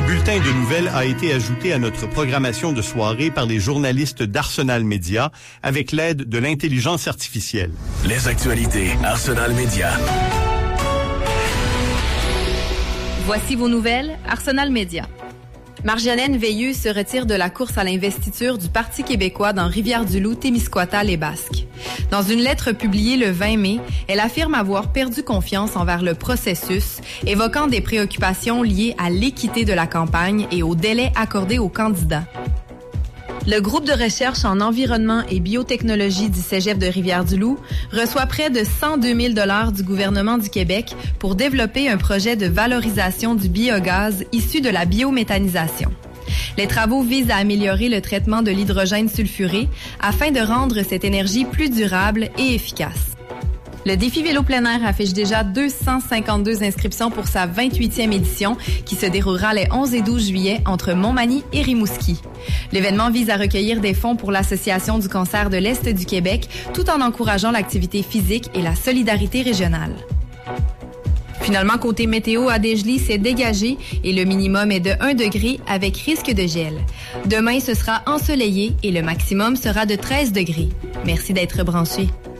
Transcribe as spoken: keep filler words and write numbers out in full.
bulletin de nouvelles a été ajouté à notre programmation de soirée par les journalistes d'Arsenal Média avec l'aide de l'intelligence artificielle. Les actualités Arsenal Média. Voici vos nouvelles, Arsenal Média. Marjolaine Veilleux se retire de la course à l'investiture du Parti québécois dans Rivière-du-Loup, Témiscouata, les Basques. Dans une lettre publiée le vingt mai, elle affirme avoir perdu confiance envers le processus, évoquant des préoccupations liées à l'équité de la campagne et aux délais accordés aux candidats. Le groupe de recherche en environnement et biotechnologie du Cégep de Rivière-du-Loup reçoit près de cent deux mille dollars du gouvernement du Québec pour développer un projet de valorisation du biogaz issu de la biométhanisation. Les travaux visent à améliorer le traitement de l'hydrogène sulfuré afin de rendre cette énergie plus durable et efficace. Le défi vélo plein air affiche déjà deux cent cinquante-deux inscriptions pour sa vingt-huitième édition qui se déroulera les onze et douze juillet entre Montmagny et Rimouski. L'événement vise à recueillir des fonds pour l'Association du cancer de l'Est du Québec tout en encourageant l'activité physique et la solidarité régionale. Finalement, côté météo, à Desjely, c'est dégagé et le minimum est de un degré avec risque de gel. Demain, ce sera ensoleillé et le maximum sera de treize degrés. Merci d'être branchés.